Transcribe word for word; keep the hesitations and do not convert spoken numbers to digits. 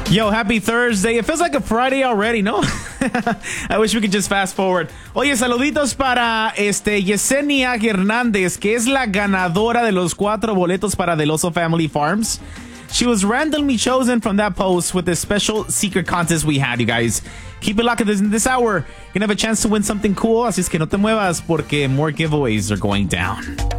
Yo, happy Thursday. It feels like a Friday already, ¿no? I wish we could just fast forward. Oye, saluditos para este Yesenia Hernández, que es la ganadora de los cuatro boletos para Del Oso Family Farms. She was randomly chosen from that post with this special secret contest we had, you guys. Keep it locked in this, in this hour. You're going to have a chance to win something cool, así es que no te muevas porque more giveaways are going down.